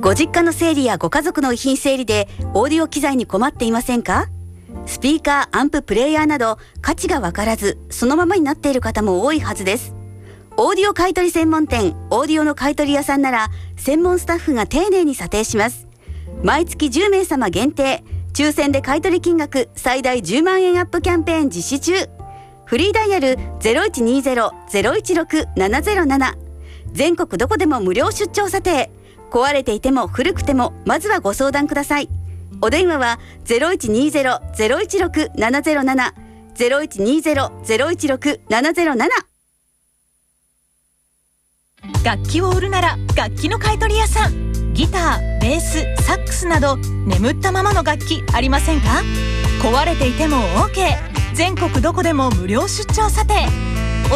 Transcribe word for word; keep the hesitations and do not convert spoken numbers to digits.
ご実家の整理やご家族の遺品整理でオーディオ機材に困っていませんか？スピーカー、アンプ、プレイヤーなど価値がわからずそのままになっている方も多いはずです。オーディオ買取専門店オーディオの買取屋さんなら専門スタッフが丁寧に査定します。毎月じゅうめいさま限定抽選で買取金額最大じゅうまんえんアップキャンペーン実施中。フリーダイヤル ゼロいちにゼロ ゼロいちろく ななゼロなな、 全国どこでも無料出張査定。壊れていても古くてもまずはご相談ください。お電話は ゼロいちにゼロ ゼロいちろく ななゼロなな ゼロいちにゼロ ゼロいちろく ななゼロなな。 楽器を売るなら楽器の買取屋さん。ギター、ベース、サックスなど眠ったままの楽器ありませんか？壊れていても オーケー、 全国どこでも無料出張査定。